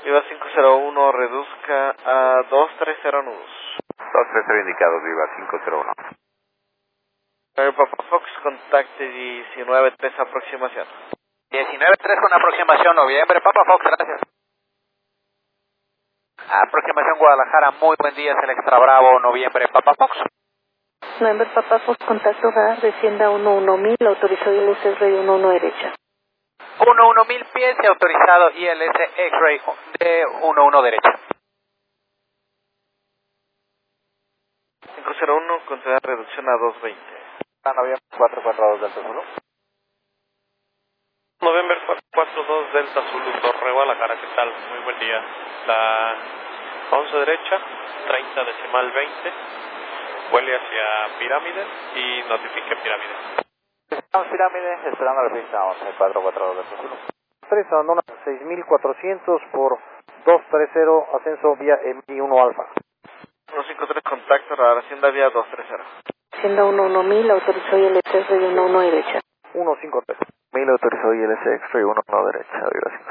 Viva 501, reduzca a 230 nudos. 230 indicados, Viva 501. Papa Fox, contacte 19-3 aproximación. 19-3 con aproximación, noviembre, Papa Fox, gracias. Aproximación Guadalajara, muy buen día, es el Extra Bravo, noviembre, Papa Fox. Noviembre, Papa Fox, contacto radar, descienda 11000, autorizado ILS X-Ray 11 derecha. 11000 pies y autorizado ILS X-Ray de 11 derecha. 501, considera reducción a 220. Noviembre 442 Delta Zulu. Noviembre 442 Delta Zulu, Torre Guadalajara, ¿qué tal? Muy buen día. La 11 derecha, 30 decimal 20, vuele hacia Pirámide y notifique Pirámide. Estamos Pirámide, esperando la pista 11, 442 Delta Zulu. 3 abandona 6400 por 230, ascenso vía MI1 Alfa. 153, contacto radar, Hacienda vía 230. Descienda 11000, autorizado ILS X-Ray 11 derecha. 153. 1000 autorizado ILS X-Ray 11 derecha, Viva 5.